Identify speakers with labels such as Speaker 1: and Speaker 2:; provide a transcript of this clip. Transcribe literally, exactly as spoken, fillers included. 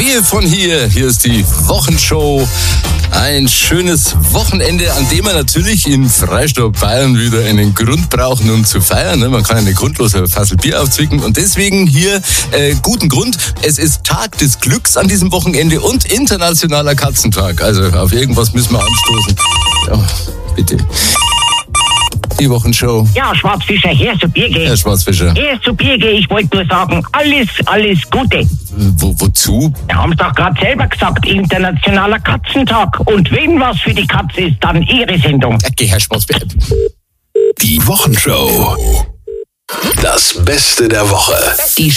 Speaker 1: Nähe von hier. Hier ist die Wochenshow. Ein schönes Wochenende, an dem wir natürlich in Freistadt Bayern wieder einen Grund brauchen, um zu feiern. Man kann ja nicht grundlos ein Fassel Bier aufzwicken. Und deswegen hier äh, guten Grund. Es ist Tag des Glücks an diesem Wochenende und internationaler Katzentag. Also auf irgendwas müssen wir anstoßen. Ja, bitte. Die Wochenshow.
Speaker 2: Ja, Schwarzfischer, hier zu Birge.
Speaker 1: Herr Schwarzfischer.
Speaker 2: Hier zu Birge, ich wollte nur sagen, alles, alles Gute.
Speaker 1: Wo, wozu?
Speaker 2: Wir haben es doch gerade selber gesagt, internationaler Katzentag. Und wenn was für die Katze ist, dann Ihre Sendung.
Speaker 1: Okay, Herr Schwarzfischer.
Speaker 3: Die Wochenshow. Das Beste der Woche.
Speaker 4: Die